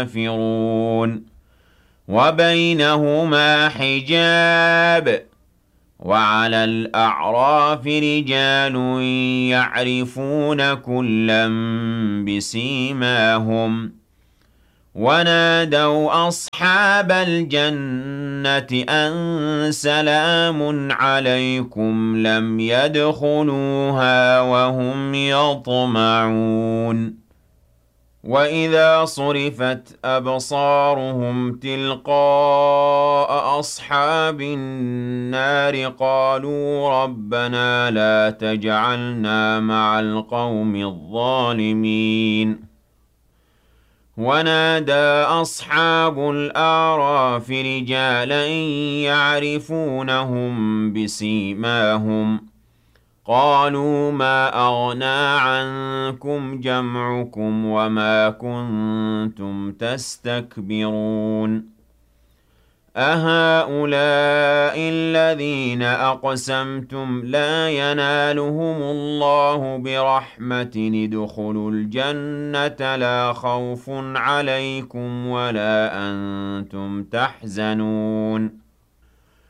كافرون وبينهما حجاب وعلى الأعراف رجال يعرفون كلا بسيماهم ونادوا أصحاب الجنة أن سلام عليكم لم يدخلوها وهم يطمعون وَإِذَا صُرِفَتْ أَبْصَارُهُمْ تِلْقَاءَ أَصْحَابِ النَّارِ قَالُوا رَبَّنَا لَا تَجْعَلْنَا مَعَ الْقَوْمِ الظَّالِمِينَ وَنَادَى أَصْحَابُ الْأَعْرَافِ رِجَالًا يَعْرِفُونَهُم بِسِيمَاهُمْ قالوا ما أغنى عنكم جمعكم وما كنتم تستكبرون أهؤلاء الذين أقسمتم لا ينالهم الله برحمة ادخلوا الجنة لا خوف عليكم ولا أنتم تحزنون